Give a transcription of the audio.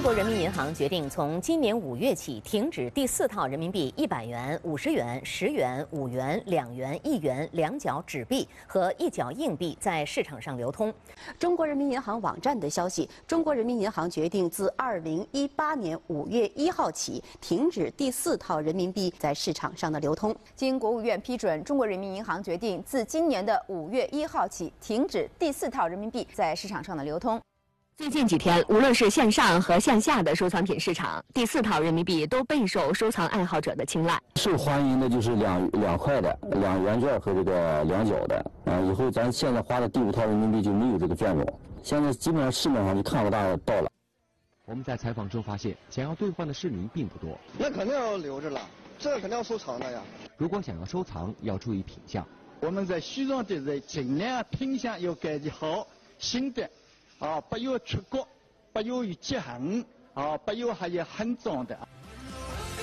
国人民银行决定从今年5月起停止第4套人民币100元、50元、10元、5元、2元、1元两角纸币和一角硬币在市场上流通。 中国人民银行网站的消息，中国人民银行决定自2018年5月1号起停止第4套人民币在市场上的流通。 经国务院批准，中国人民银行决定自今年的5月1号起停止第4套人民币在市场上的流通。 最近几天，无论是向上和向下的收藏品市场，第4套人民币都备受收藏爱好者的青睐。 受欢迎的就是两块的、2元券和这个2角的。以后咱现在花的第5套人民币就没有这个券种，现在基本上市面上就看不到了。 我们在采访中发现，想要兑换的市民并不多。 那肯定要留着了，这个肯定要收藏的呀。 如果想要收藏，要注意品相。 我们在选装的时候，尽量品相要改的好，新的。 不要出国，不要有折痕，不要还有很脏的。